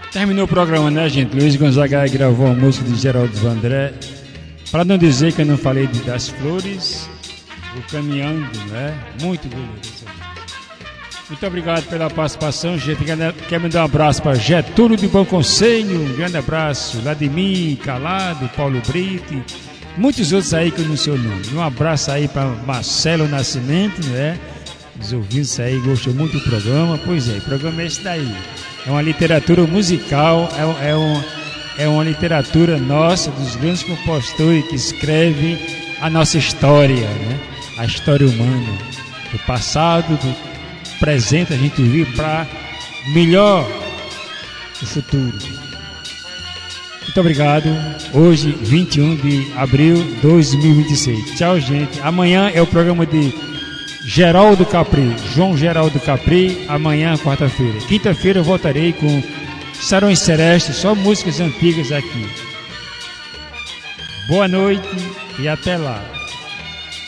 Terminou o programa, né, gente? Luiz Gonzaga gravou a música de Geraldo Vandré. Para não dizer que eu não falei das flores, o Caminhando, né? Muito bonito. Muito obrigado pela participação, gente. Quero mandar um abraço para Getúlio de Bom Conselho, um grande abraço. Vladimir Calado, Paulo Brito, muitos outros aí que eu não sei o nome. Um abraço aí para Marcelo Nascimento, né? Os ouvintes aí gostou muito do programa. Pois é, o programa é esse daí. É uma literatura musical, é uma literatura nossa, dos grandes compositores que escrevem a nossa história, né? A história humana, do passado, do presente, a gente vive para melhor o futuro. Muito obrigado. Hoje, 21 de abril de 2026. Tchau, gente. Amanhã é o programa de Geraldo Capri, João Geraldo Capri, amanhã, quarta-feira. Quinta-feira eu voltarei com Sarões Celestes, só músicas antigas aqui. Boa noite e até lá.